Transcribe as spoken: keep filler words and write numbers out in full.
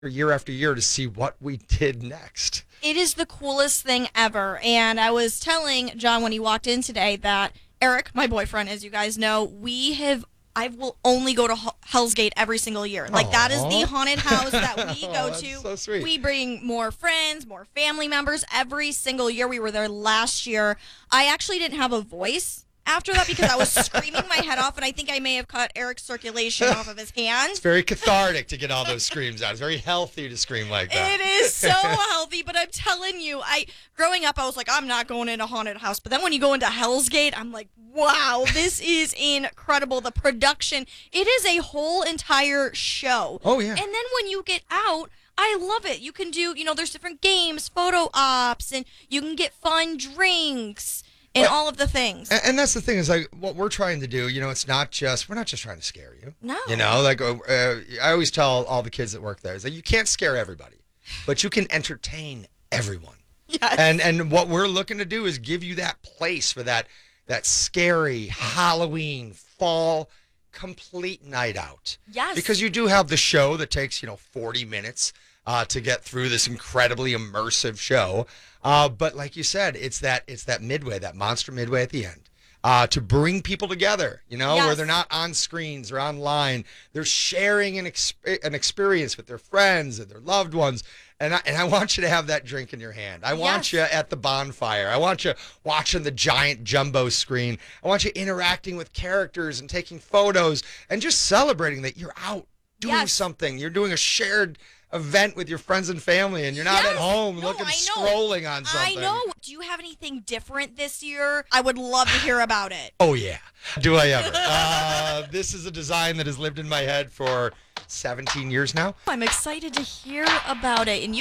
year after year to see what we did next. It is the coolest thing ever. And I was telling John when he walked in today that Eric, my boyfriend, as you guys know, we have I will only go to H- Hell's Gate every single year. Like, Aww. that is the haunted house that we go That's to. so sweet. We bring more friends, more family members every single year. We were there last year. I actually didn't have a voice after that because I was screaming my head off, and I think I may have cut Eric's circulation off of his hands. It's very cathartic to get all those screams out. It's very healthy to scream like that. It is so healthy, but I'm telling you, I growing up, I was like, I'm not going into a haunted house. But then when you go into Hell's Gate, I'm like, wow, this is incredible. The production, it is a whole entire show. Oh, yeah. And then when you get out, I love it. You can do, you know, there's different games, photo ops, and you can get fun drinks. And all of the things. And, and that's the thing is like what we're trying to do, you know, it's not just, we're not just trying to scare you. No. You know, like uh, I always tell all the kids that work there is that you can't scare everybody, but you can entertain everyone. Yes. And and what we're looking to do is give you that place for that that scary Halloween fall complete night out. Yes. Because you do have the show that takes, you know, forty minutes uh, to get through this incredibly immersive show. Uh, but like you said, it's that it's that midway, that monster midway at the end, uh, to bring people together, you know, Yes. where they're not on screens or online. They're sharing an, exp- an experience with their friends and their loved ones. And I, and I want you to have that drink in your hand. I want Yes. you at the bonfire. I want you watching the giant jumbo screen. I want you interacting with characters and taking photos and just celebrating that you're out doing Yes. something. You're doing a shared event with your friends and family, and you're not Yes. at home No, looking, I know. scrolling on something. I know. Do you have anything different this year? I would love to hear about it. Oh, yeah. Do I ever? uh, this is a design that has lived in my head for seventeen years now. I'm excited to hear about it. And you